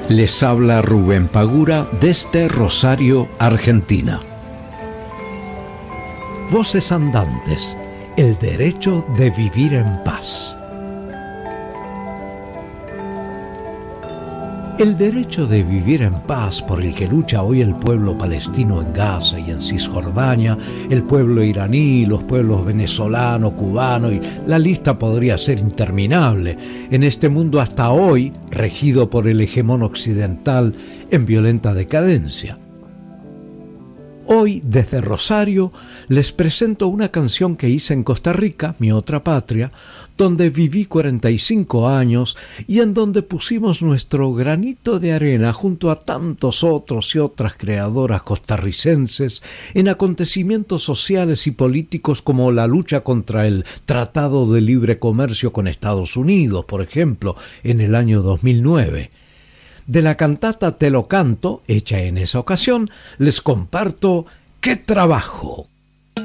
Les habla Rubén Pagura desde Rosario, Argentina. Voces Andantes, el derecho de vivir en paz. El derecho de vivir en paz por el que lucha hoy el pueblo palestino en Gaza y en Cisjordania, el pueblo iraní, los pueblos venezolano, cubano, y la lista podría ser interminable, en este mundo hasta hoy regido por el hegemón occidental en violenta decadencia. Hoy, desde Rosario, les presento una canción que hice en Costa Rica, mi otra patria, donde viví 45 años y en donde pusimos nuestro granito de arena junto a tantos otros y otras creadoras costarricenses en acontecimientos sociales y políticos como la lucha contra el Tratado de Libre Comercio con Estados Unidos, por ejemplo, en el año 2009. De la cantata Te lo canto, hecha en esa ocasión, les comparto ¡Qué trabajo!